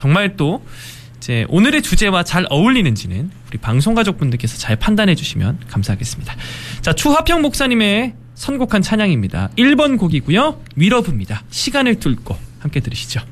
정말 또 이제 오늘의 주제와 잘 어울리는지는 우리 방송 가족분들께서 잘 판단해 주시면 감사하겠습니다. 자, 추하평 목사님의 선곡한 찬양입니다. 1번 곡이고요. 위러브입니다. 시간을 뚫고 함께 들으시죠.